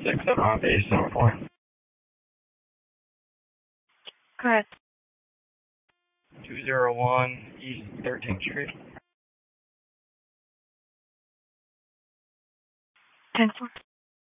6 on base 4. Correct. 201 East 13th Street. 10-4.